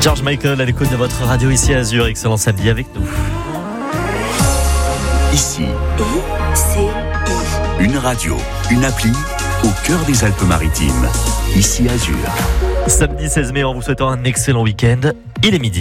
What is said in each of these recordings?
George Michael à l'écoute de votre radio ici à Azur. Excellent samedi avec nous. Ici, une radio, une appli au cœur des Alpes-Maritimes. Ici Azur. Samedi 16 mai, en vous souhaitant un excellent week-end. Il est midi.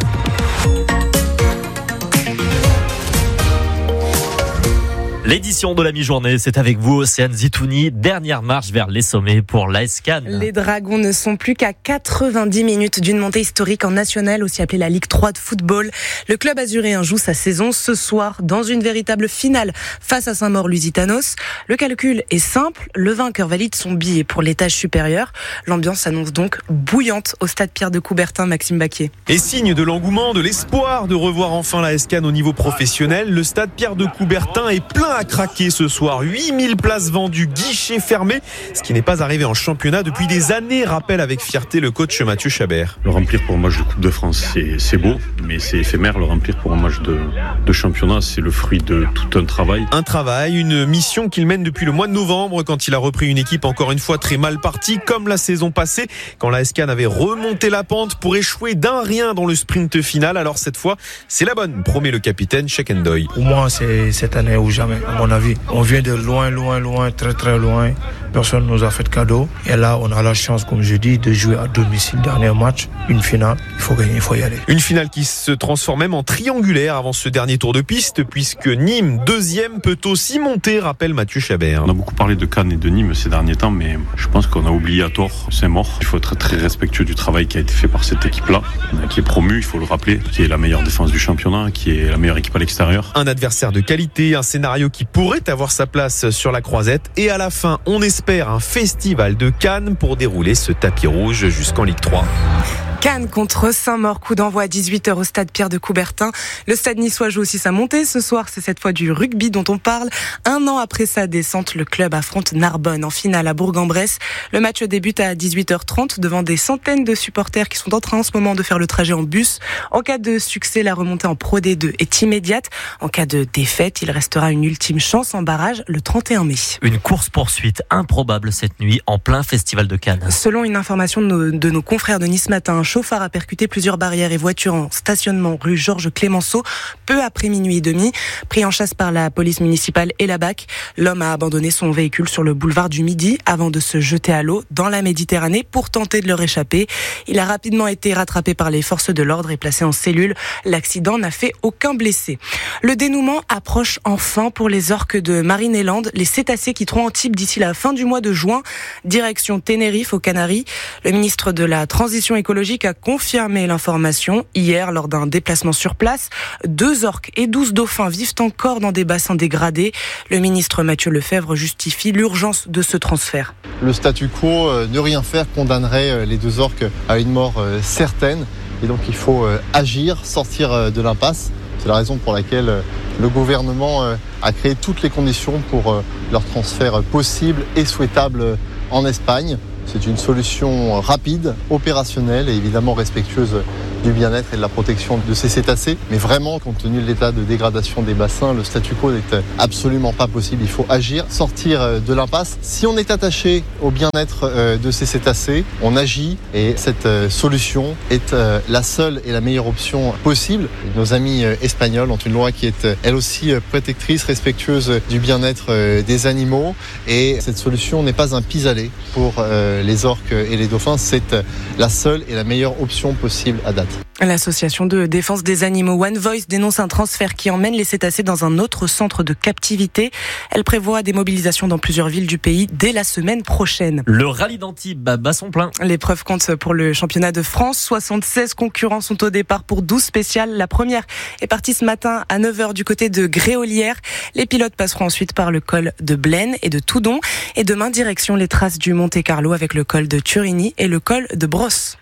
L'édition de la mi-journée, c'est avec vous, Océane Zitouni. Dernière marche vers les sommets pour l'AS Cannes. Les Dragons ne sont plus qu'à 90 minutes d'une montée historique en national, aussi appelée la Ligue 3 de football. Le club azuréen joue sa saison ce soir dans une véritable finale face à Saint-Maur-Lusitanos. Le calcul est simple, le vainqueur valide son billet pour l'étage supérieur. L'ambiance s'annonce donc bouillante au stade Pierre de Coubertin, Maxime Baquier. Et signe de l'engouement, de l'espoir de revoir enfin l'AS Cannes au niveau professionnel, le stade Pierre de Coubertin est plein à craquer ce soir. 8000 places vendues, guichet fermé, ce qui n'est pas arrivé en championnat depuis des années, rappelle avec fierté le coach Mathieu Chabert. Le remplir pour un match de Coupe de France, c'est beau, mais c'est éphémère. Le remplir pour un match de championnat, c'est le fruit de tout un travail. Un travail, une mission qu'il mène depuis le mois de novembre, quand il a repris une équipe encore une fois très mal partie, comme la saison passée, quand l'AS Cannes avait remonté la pente pour échouer d'un rien dans le sprint final. Alors cette fois, c'est la bonne, promet le capitaine Chekendoy. Pour moi, c'est cette année ou jamais. À mon avis, on vient de loin, très très loin. Personne ne nous a fait de cadeau. Et là, on a la chance, comme je dis, de jouer à domicile. Dernier match, une finale. Il faut gagner, il faut y aller. Une finale qui se transforme même en triangulaire avant ce dernier tour de piste, puisque Nîmes, deuxième, peut aussi monter, rappelle Mathieu Chabert. On a beaucoup parlé de Cannes et de Nîmes ces derniers temps, mais je pense qu'on a oublié à tort Saint-Maur. Il faut être très respectueux du travail qui a été fait par cette équipe-là, qui est promue, il faut le rappeler, qui est la meilleure défense du championnat, qui est la meilleure équipe à l'extérieur. Un adversaire de qualité, un scénario qui pourrait avoir sa place sur la croisette. Et à la fin, on espère un festival de Cannes pour dérouler ce tapis rouge jusqu'en Ligue 3. Cannes contre Saint-Maur, coup d'envoi à 18h au stade Pierre de Coubertin. Le stade niçois joue aussi sa montée. Ce soir, c'est cette fois du rugby dont on parle. Un an après sa descente, le club affronte Narbonne en finale à Bourg-en-Bresse. Le match débute à 18h30 devant des centaines de supporters qui sont en train en ce moment de faire le trajet en bus. En cas de succès, la remontée en Pro D2 est immédiate. En cas de défaite, il restera une ultime chance en barrage le 31 mai. Une course-poursuite improbable cette nuit en plein festival de Cannes. Selon une information de nos confrères de Nice Matin, un chauffard a percuté plusieurs barrières et voitures en stationnement rue Georges Clémenceau, peu après minuit et demi. Pris en chasse par la police municipale et la BAC, l'homme a abandonné son véhicule sur le boulevard du Midi avant de se jeter à l'eau dans la Méditerranée pour tenter de leur échapper. Il a rapidement été rattrapé par les forces de l'ordre et placé en cellule. L'accident n'a fait aucun blessé. Le dénouement approche enfin pour les orques de Marineland, les cétacés quitteront Antibes d'ici la fin du mois de juin. Direction Tenerife aux Canaries. Le ministre de la Transition écologique a confirmé l'information hier lors d'un déplacement sur place. 2 orques et 12 dauphins vivent encore dans des bassins dégradés. Le ministre Mathieu Lefebvre justifie l'urgence de ce transfert. Le statu quo, ne rien faire, condamnerait les 2 orques à une mort certaine. Et donc il faut agir, sortir de l'impasse. C'est la raison pour laquelle le gouvernement a créé toutes les conditions pour leur transfert possible et souhaitable en Espagne. C'est une solution rapide, opérationnelle et évidemment respectueuse du bien-être et de la protection de ces cétacés. Mais vraiment, compte tenu de l'état de dégradation des bassins, le statu quo n'est absolument pas possible. Il faut agir, sortir de l'impasse. Si on est attaché au bien-être de ces cétacés, on agit et cette solution est la seule et la meilleure option possible. Nos amis espagnols ont une loi qui est elle aussi protectrice, respectueuse du bien-être des animaux et cette solution n'est pas un pis-aller pour les orques et les dauphins. C'est la seule et la meilleure option possible à date. L'association de défense des animaux One Voice dénonce un transfert qui emmène les cétacés dans un autre centre de captivité. Elle prévoit des mobilisations dans plusieurs villes du pays dès la semaine prochaine. Le rallye d'Antibes bat son plein. L'épreuve compte pour le championnat de France. 76 concurrents sont au départ pour 12 spéciales. La première est partie ce matin à 9h du côté de Gréolières. Les pilotes passeront ensuite par le col de Blaine et de Toudon. Et demain, direction les traces du Monte-Carlo avec le col de Turini et le col de Brosse.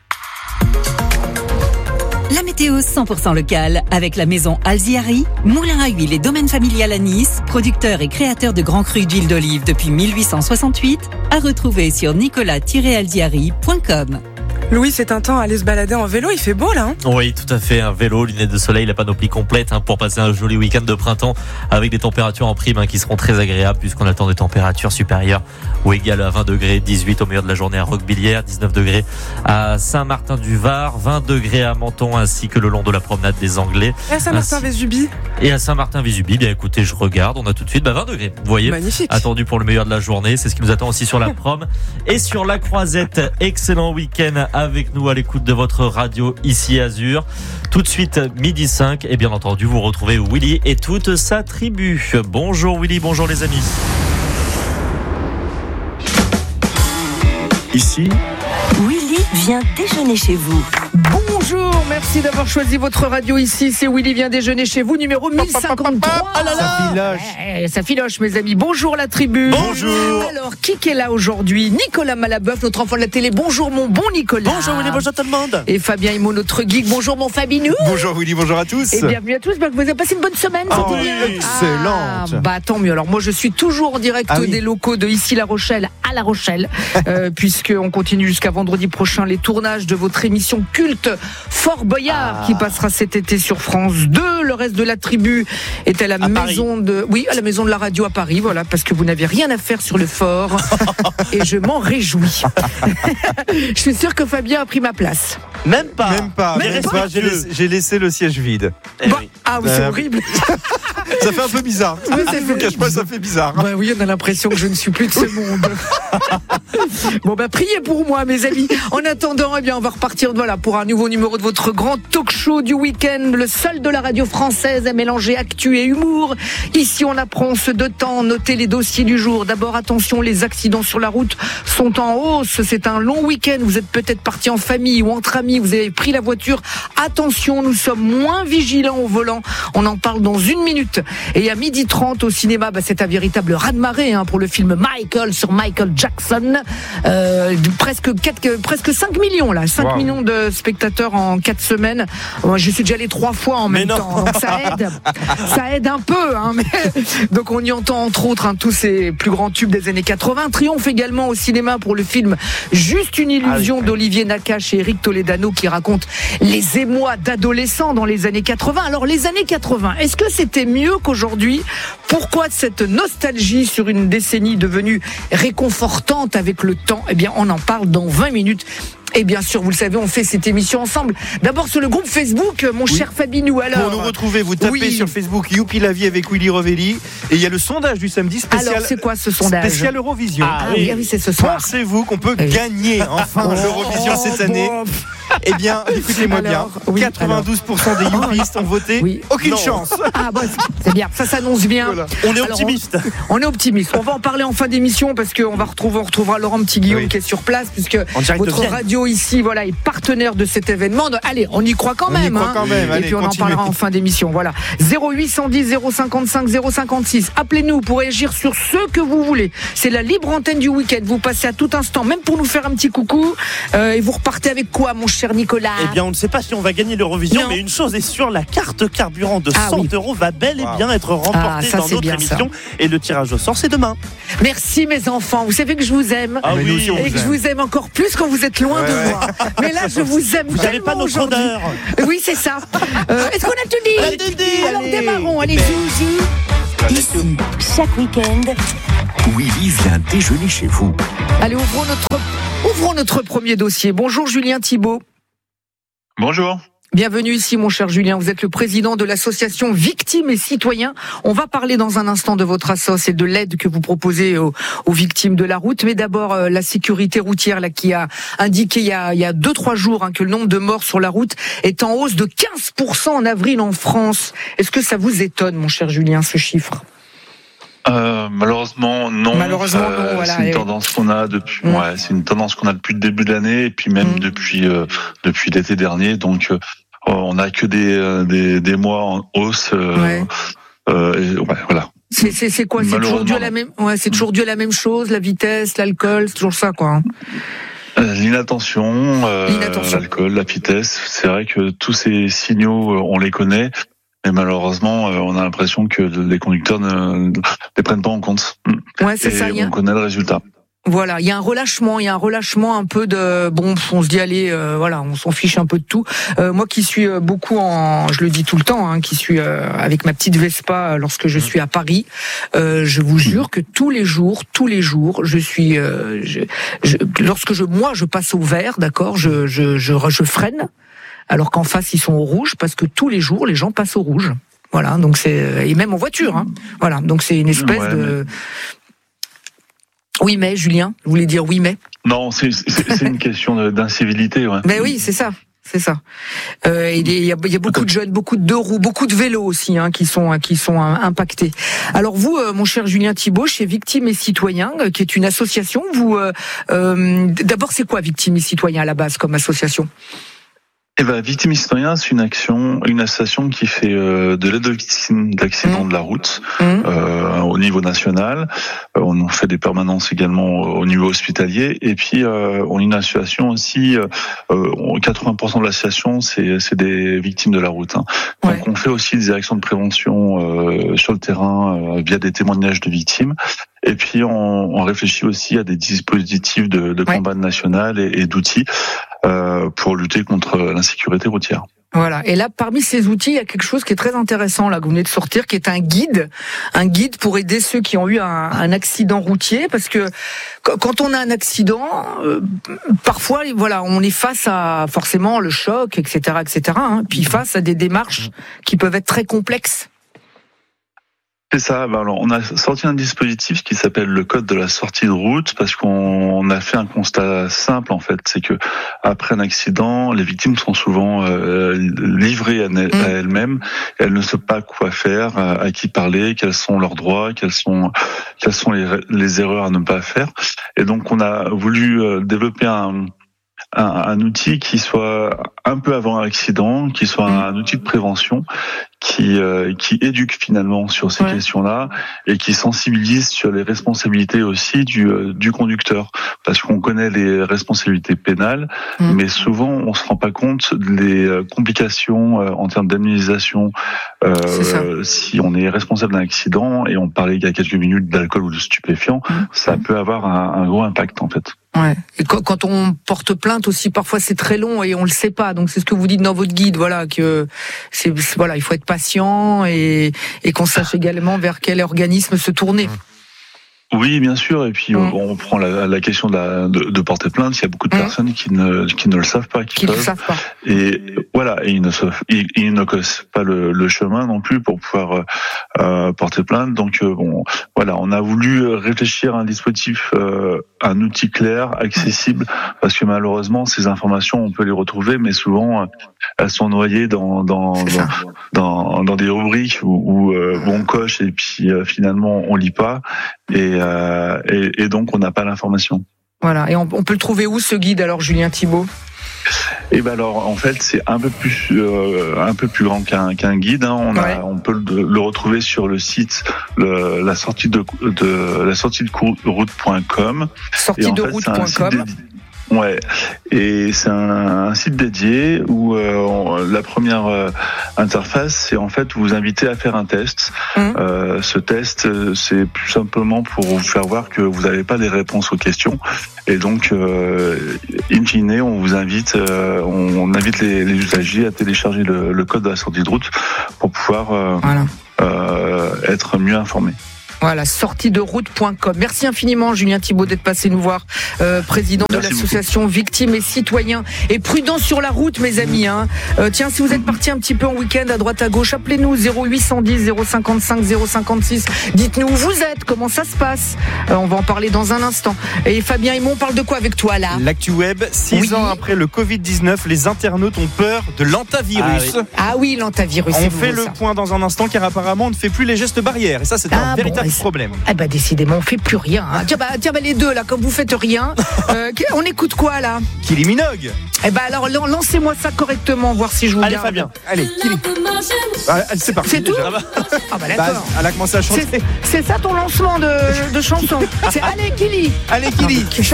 La météo 100% locale avec la maison Alziari, moulin à huile et domaine familial à Nice, producteur et créateur de grands crus d'huile d'olive depuis 1868, à retrouver sur nicolas-alziari.com. Louis, c'est un temps à aller se balader en vélo, il fait beau là. Oui, tout à fait, un vélo, lunettes de soleil, la panoplie complète pour passer un joli week-end de printemps avec des températures en prime qui seront très agréables puisqu'on attend des températures supérieures ou égales à 20 degrés, 18 au milieu de la journée à Roquebillière, 19 degrés à Saint-Martin-du-Var, 20 degrés à Menton ainsi que le long de la promenade des Anglais. Et à Saint-Martin-Vésubie. Et à Saint-Martin-Vésubie, bien écoutez, je regarde, on a tout de suite 20 degrés. Vous voyez, magnifique. Attendu pour le meilleur de la journée, c'est ce qui nous attend aussi sur la prom et sur la Croisette. Excellent week-end avec nous à l'écoute de votre radio ici Azur. Tout de suite, 12h05 et bien entendu, vous retrouvez Willy et toute sa tribu. Bonjour Willy, bonjour les amis. Ici, Willy vient déjeuner chez vous. Bonjour, merci d'avoir choisi votre radio ici. C'est Willy vient déjeuner chez vous, numéro 1053. Ah là là, ça filoche. Ouais, ça filoche, mes amis. Bonjour la tribu. Bonjour. Alors, qui est là aujourd'hui? Nicolas Malabeuf, notre enfant de la télé. Bonjour mon bon Nicolas. Bonjour Willy, bonjour tout le monde. Et Fabien Himo, notre geek. Bonjour mon Fabinou. Bonjour Willy, bonjour à tous. Et bienvenue à tous. Vous avez passé une bonne semaine, c'était bien. Excellente. Bah tant mieux. Alors moi je suis toujours en direct des locaux de ici La Rochelle à La Rochelle, puisqu'on continue jusqu'à vendredi prochain les tournages de votre émission culte Fort Boyard qui passera cet été sur France 2. Le reste de la tribu est à la maison à la maison de la radio à Paris, voilà, parce que vous n'avez rien à faire sur le fort et je m'en réjouis. Je suis sûr que Fabien a pris ma place. Même pas. J'ai laissé le siège vide. C'est horrible. Ça fait un peu bizarre. Je vous cache pas, ça fait bizarre. Bah oui, on a l'impression que je ne suis plus de ce monde. Bon priez pour moi, mes amis. En attendant, on va repartir pour un nouveau numéro de votre grand talk show du week-end, le seul de la radio française à mélanger actu et humour. Ici, on apprend ce de temps, notez les dossiers du jour. D'abord, attention, les accidents sur la route sont en hausse. C'est un long week-end. Vous êtes peut-être parti en famille ou entre amis. Vous avez pris la voiture. Attention, nous sommes moins vigilants au volant. On en parle dans une minute. Et à 12h30 au cinéma, c'est un véritable raz-de-marée pour le film Michael sur Michael Jackson. Presque 5 millions là, 5 millions de spectateurs en 4 semaines. Moi, je suis déjà allé 3 fois en même temps, donc ça aide un peu. Donc on y entend entre autres tous ces plus grands tubes des années 80. Triomphe également au cinéma pour le film Juste une illusion d'Olivier Nakache et Eric Toledano qui raconte les émois d'adolescents dans les années 80. Alors les années 80, est-ce que c'était mieux qu'aujourd'hui? Pourquoi cette nostalgie sur une décennie devenue réconfortante avec le temps? On en parle dans 20 minutes. Et bien sûr, vous le savez, on fait cette émission ensemble. D'abord sur le groupe Facebook, mon cher Fabinou. Alors, pour nous retrouver, vous tapez sur Facebook Youpi la vie avec Willy Revelli. Et il y a le sondage du samedi spécial. Alors, c'est quoi ce sondage? Spécial Eurovision. Oui, c'est ce soir. Pensez-vous qu'on peut gagner enfin l'Eurovision cette année? Eh bien, écoutez-moi bien. 92% des youpistes ont voté. Aucune chance. C'est bien. Ça s'annonce bien. Voilà. On est optimiste. On est optimiste. On va en parler en fin d'émission parce qu'on retrouvera Laurent Petit-Guillaume qui est sur place puisque votre radio ici, est partenaire de cet événement. Allez, on y croit quand même. Et puis on en parlera en fin d'émission. Voilà. 0810 055 056. Appelez-nous pour réagir sur ce que vous voulez. C'est la libre antenne du week-end. Vous passez à tout instant, même pour nous faire un petit coucou. Et vous repartez avec quoi, mon cher Nicolas? Eh bien, on ne sait pas si on va gagner l'Eurovision, mais une chose est sûre, la carte carburant de 100 € va bel et bien être remportée dans notre émission. Et le tirage au sort, c'est demain. Merci mes enfants. Vous savez que je vous aime. Et que je vous aime encore plus quand vous êtes loin de moi. Mais là, je vous aime. Vous n'avez pas notre odeur. Oui, c'est ça. Est-ce qu'on a tout dit? Alors démarrons. Allez, Ici, chaque week-end, Willy vient déjeuner chez vous. Allez, ouvrons notre premier dossier. Bonjour Julien Thibault. Bonjour. Bienvenue ici, mon cher Julien. Vous êtes le président de l'association Victimes et Citoyens. On va parler dans un instant de votre assoce et de l'aide que vous proposez aux victimes de la route. Mais d'abord, la sécurité routière qui a indiqué il y a 2-3 jours que le nombre de morts sur la route est en hausse de 15% en avril en France. Est-ce que ça vous étonne, mon cher Julien, ce chiffre? Malheureusement non. Voilà, c'est une tendance qu'on a depuis. C'est une tendance qu'on a depuis le début de l'année et puis même depuis l'été dernier. Donc on n'a que des mois en hausse. Voilà. C'est quoi? C'est toujours dû à la même. C'est toujours dû à la même chose. La vitesse, l'alcool, c'est toujours ça, quoi. L'inattention, l'alcool, la vitesse. C'est vrai que tous ces signaux, on les connaît. Et malheureusement, on a l'impression que les conducteurs ne les prennent pas en compte. C'est ça. On connaît le résultat. Voilà, il y a un relâchement un peu de bon, on se dit allez, voilà, on s'en fiche un peu de tout. Moi qui suis beaucoup je le dis tout le temps, qui suis avec ma petite Vespa lorsque je suis à Paris, je vous jure que tous les jours, je suis, lorsque je passe au vert, d'accord, je freine, alors qu'en face ils sont au rouge, parce que tous les jours les gens passent au rouge. Voilà, donc c'est, et même en voiture, voilà, donc c'est une espèce de. Oui, mais Julien, vous voulez dire oui, mais? Non, c'est une question d'incivilité. Ouais. Mais oui, c'est ça. Il y a beaucoup de jeunes, beaucoup de deux roues, beaucoup de vélos aussi qui sont impactés. Alors vous, mon cher Julien Thibault, chez Victimes et Citoyens, qui est une association, vous d'abord c'est quoi Victimes et Citoyens à la base comme association? Victimes et Citoyens, c'est une association qui fait de l'aide aux victimes d'accidents de la route au niveau national. On fait des permanences également au niveau hospitalier. Et puis, on est une association aussi, 80% de l'association, c'est des victimes de la route. Donc, on fait aussi des actions de prévention sur le terrain via des témoignages de victimes. Et puis, on réfléchit aussi à des dispositifs de combat national et d'outils pour lutter contre l'insécurité routière. Voilà. Et là, parmi ces outils, il y a quelque chose qui est très intéressant là que vous venez de sortir, qui est un guide pour aider ceux qui ont eu un accident routier, parce que quand on a un accident, parfois, voilà, on est face à forcément le choc, etc., puis face à des démarches qui peuvent être très complexes. C'est ça. Alors, on a sorti un dispositif qui s'appelle le code de la sortie de route, parce qu'on a fait un constat simple en fait, c'est que après un accident, les victimes sont souvent livrées à elles-mêmes. Elles ne savent pas quoi faire, à qui parler, quels sont leurs droits, quelles sont les erreurs à ne pas faire. Et donc, on a voulu développer un outil qui soit un peu avant un accident, qui soit un outil de prévention, qui éduque finalement sur ces questions-là et qui sensibilise sur les responsabilités aussi du conducteur, parce qu'on connaît les responsabilités pénales, mais souvent on se rend pas compte des complications en termes d'indemnisation si on est responsable d'un accident. Et on parlait il y a quelques minutes d'alcool ou de stupéfiants, ça peut avoir un gros impact en fait. Ouais. Et quand on porte plainte aussi, parfois c'est très long et on le sait pas. Donc c'est ce que vous dites dans votre guide, voilà, que il faut être patient et qu'on sache également vers quel organisme se tourner. Oui, bien sûr. Et puis on prend la question de porter plainte. Il y a beaucoup de personnes qui ne le savent pas, qui peuvent. Et voilà, et ils ne connaissent pas le chemin non plus pour pouvoir porter plainte. Donc voilà, on a voulu réfléchir à un dispositif, un outil clair, accessible, parce que malheureusement ces informations on peut les retrouver, mais souvent elles sont noyées dans des rubriques où on coche et puis finalement on lit pas. Et donc on n'a pas l'information. Voilà. Et on peut le trouver où ce guide alors, Julien Thibault? Et alors en fait c'est un peu plus grand qu'un guide. On peut le retrouver sur le site la sortie de route.com. Sortie de route.com. Ouais, et c'est un site dédié où la première interface, c'est en fait vous inviter à faire un test. Ce test, c'est plus simplement pour vous faire voir que vous n'avez pas les réponses aux questions. Et donc, in fine, on vous invite, on invite les usagers à télécharger le code de la sortie de route pour pouvoir être mieux informés. Voilà, sortiederoute.com. Merci infiniment, Julien Thibault, d'être passé nous voir, président de l'association Victimes et Citoyens. Et prudent sur la route, mes amis. Tiens, si vous êtes partis un petit peu en week-end à droite à gauche, appelez-nous 0810 055 056. Dites-nous où vous êtes, comment ça se passe. On va en parler dans un instant. Et Fabien Himon, on parle de quoi avec toi là? L'actu web, 6 ans après le Covid-19, les internautes ont peur de l'antavirus. Ah oui, l'antavirus. On fait le point dans un instant, car apparemment on ne fait plus les gestes barrières. Et ça, c'est un véritable problème. Décidément, on fait plus rien. Tiens, les deux là, comme vous faites rien, on écoute quoi là? Kylie Minogue. Alors lancez-moi ça correctement, voir si je vous garde. Allez Fabien, allez Kylie. C'est parti. C'est tout. D'accord. Elle a commencé à chanter. C'est ça ton lancement de chanson. C'est allez Kylie. Allez Kylie.